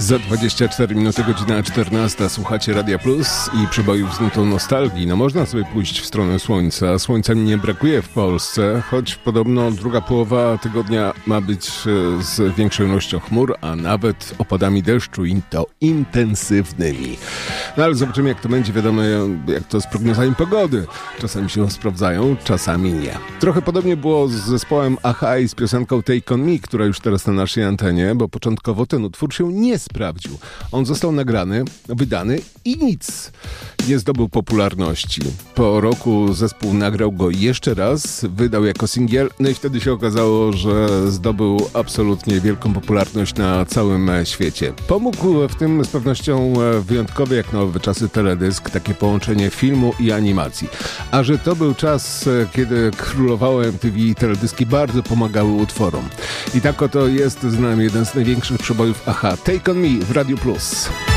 Za 24 minuty, godzina 14. Słuchacie Radia Plus i przebojów z nutą nostalgii. No można sobie pójść w stronę słońca. Słońca mi nie brakuje w Polsce, choć podobno druga połowa tygodnia ma być z większą ilością chmur, a nawet opadami deszczu i to intensywnymi. No ale zobaczymy, jak to będzie. Wiadomo, jak to z prognozami pogody. Czasami się sprawdzają, czasami nie. Trochę podobnie było z zespołem Aha i z piosenką Take On Me, która już teraz na naszej antenie, bo początkowo ten utwór się nie sprawdził. On został nagrany, wydany i nic. Nie zdobył popularności. Po roku zespół nagrał go jeszcze raz, wydał jako singiel, no i wtedy się okazało, że zdobył absolutnie wielką popularność na całym świecie. Pomógł w tym z pewnością wyjątkowy jak na owe czasy teledysk, takie połączenie filmu i animacji. A że to był czas, kiedy królowało MTV i teledyski bardzo pomagały utworom. I tak oto jest z nami jeden z największych przebojów Aha, Take On Me w Radiu Plus.